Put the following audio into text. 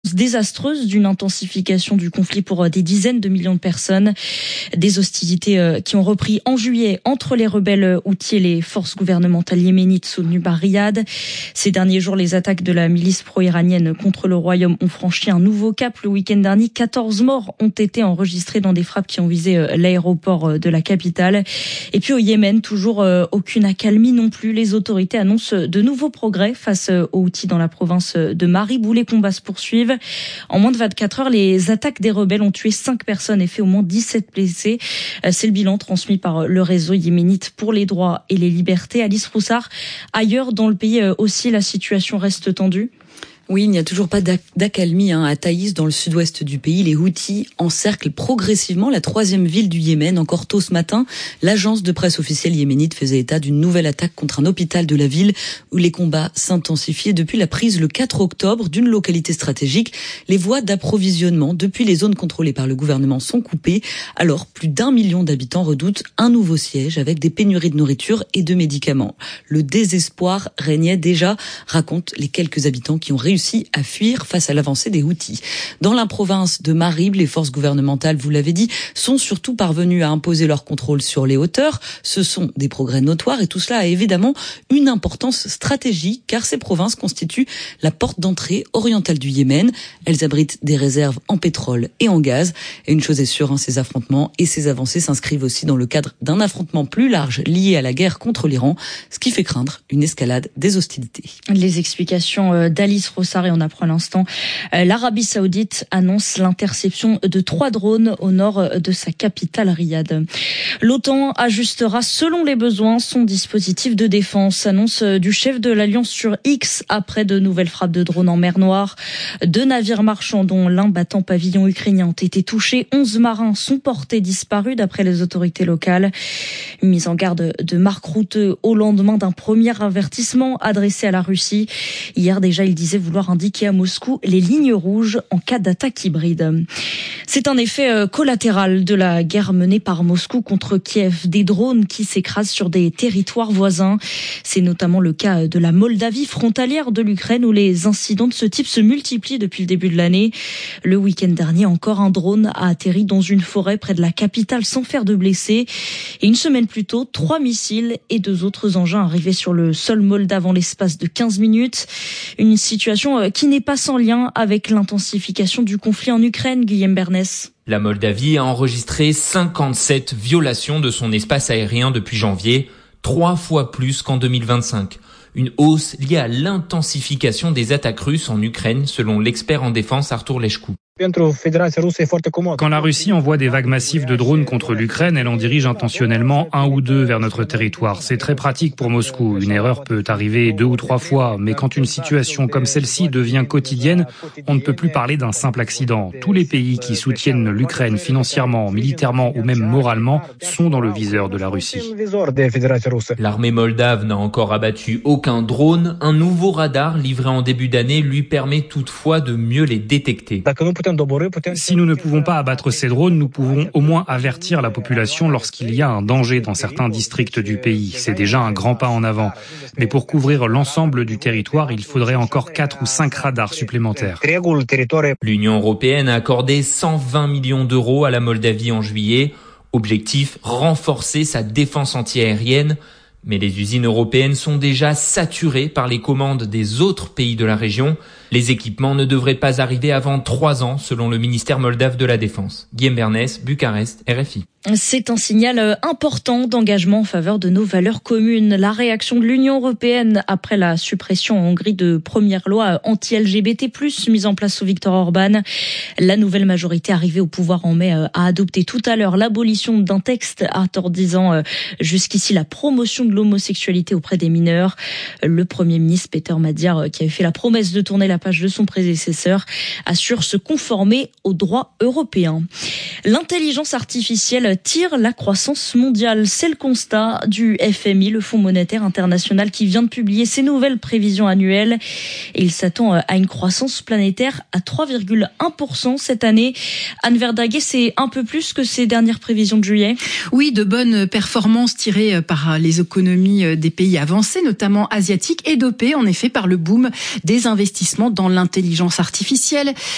désastreuse d'une intensification du conflit pour des dizaines de millions de personnes. Des hostilités qui ont repris en juillet entre les rebelles houthis et les forces gouvernementales yéménites soutenues par Riyad. Ces derniers jours, les attaques de la milice pro-iranienne contre le royaume ont franchi un nouveau cap. Le week-end dernier, 14 morts ont été enregistrés dans des frappes qui ont visé l'aéroport de la capitale. Et puis au Yémen, toujours aucune accalmie non plus. Les autorités annoncent de nouveaux progrès face aux Houthis dans la province de Marib où les combats se poursuivent. En moins de 24 heures, les attaques des rebelles ont tué 5 personnes et fait au moins 17 blessés. C'est le bilan transmis par le réseau yéménite pour les droits et les libertés. Alice Roussard, ailleurs dans le pays aussi, la situation reste tendue. Oui, il n'y a toujours pas d'accalmie à Taïs, dans le sud-ouest du pays. Les Houthis encerclent progressivement la 3e ville du Yémen. Encore tôt ce matin, l'agence de presse officielle yéménite faisait état d'une nouvelle attaque contre un hôpital de la ville où les combats s'intensifiaient depuis la prise le 4 octobre d'une localité stratégique. Les voies d'approvisionnement depuis les zones contrôlées par le gouvernement sont coupées. Alors, plus d'1 million d'habitants redoutent un nouveau siège avec des pénuries de nourriture et de médicaments. Le désespoir régnait déjà, racontent les quelques habitants qui ont réussi à fuir face à l'avancée des Houthis. Dans la province de Marib, les forces gouvernementales, vous l'avez dit, sont surtout parvenues à imposer leur contrôle sur les hauteurs. Ce sont des progrès notoires et tout cela a évidemment une importance stratégique car ces provinces constituent la porte d'entrée orientale du Yémen. Elles abritent des réserves en pétrole et en gaz. Et une chose est sûre, ces affrontements et ces avancées s'inscrivent aussi dans le cadre d'un affrontement plus large lié à la guerre contre l'Iran, ce qui fait craindre une escalade des hostilités. Les explications d'Alice Rossard. Et on apprend à l'instant, l'Arabie Saoudite annonce l'interception de 3 drones au nord de sa capitale Riyad. L'OTAN ajustera selon les besoins son dispositif de défense, annonce du chef de l'Alliance sur X après de nouvelles frappes de drones en mer Noire. 2 navires marchands dont l'un battant pavillon ukrainien ont été touchés. 11 marins sont portés disparus d'après les autorités locales. Une mise en garde de Mark Rutte au lendemain d'un premier avertissement adressé à la Russie. Hier déjà, il disait vouloir indiquer à Moscou les lignes rouges en cas d'attaque hybride. C'est un effet collatéral de la guerre menée par Moscou contre Kiev, des drones qui s'écrasent sur des territoires voisins. C'est notamment le cas de la Moldavie, frontalière de l'Ukraine, où les incidents de ce type se multiplient depuis le début de l'année. Le week-end dernier, encore un drone a atterri dans une forêt près de la capitale sans faire de blessés. Et une semaine plus tôt, 3 missiles et 2 autres engins arrivaient sur le sol moldave en l'espace de 15 minutes. Une situation qui n'est pas sans lien avec l'intensification du conflit en Ukraine, Guillaume Bernès. La Moldavie a enregistré 57 violations de son espace aérien depuis janvier, 3 fois plus qu'en 2025. Une hausse liée à l'intensification des attaques russes en Ukraine, selon l'expert en défense Artur Leșcu. Quand la Russie envoie des vagues massives de drones contre l'Ukraine, elle en dirige intentionnellement 1 ou 2 vers notre territoire. C'est très pratique pour Moscou. Une erreur peut arriver 2 ou 3 fois, mais quand une situation comme celle-ci devient quotidienne, on ne peut plus parler d'un simple accident. Tous les pays qui soutiennent l'Ukraine financièrement, militairement ou même moralement sont dans le viseur de la Russie. L'armée moldave n'a encore abattu aucun drone. Un nouveau radar livré en début d'année lui permet toutefois de mieux les détecter. Si nous ne pouvons pas abattre ces drones, nous pouvons au moins avertir la population lorsqu'il y a un danger dans certains districts du pays. C'est déjà un grand pas en avant. Mais pour couvrir l'ensemble du territoire, il faudrait encore 4 ou 5 radars supplémentaires. L'Union européenne a accordé 120 millions d'euros à la Moldavie en juillet. Objectif, renforcer sa défense antiaérienne. Mais les usines européennes sont déjà saturées par les commandes des autres pays de la région. Les équipements ne devraient pas arriver avant 3 ans, selon le ministère moldave de la Défense. Guillaume Bernès, Bucarest, RFI. C'est un signal important d'engagement en faveur de nos valeurs communes. La réaction de l'Union européenne après la suppression en Hongrie de premières lois anti-LGBT+, mise en place sous Viktor Orban. La nouvelle majorité arrivée au pouvoir en mai a adopté tout à l'heure l'abolition d'un texte interdisant jusqu'ici la promotion de l'homosexualité auprès des mineurs. Le Premier ministre Peter Magyar, qui avait fait la promesse de tourner la page de son prédécesseur, assure se conformer aux droits européens. L'intelligence artificielle tire la croissance mondiale. C'est le constat du FMI, le Fonds monétaire international, qui vient de publier ses nouvelles prévisions annuelles. Et il s'attend à une croissance planétaire à 3,1% cette année. Anne Verdaguet, c'est un peu plus que ces dernières prévisions de juillet. Oui, de bonnes performances tirées par les économies des pays avancés, notamment asiatiques, et dopées en effet par le boom des investissements dans l'intelligence artificielle.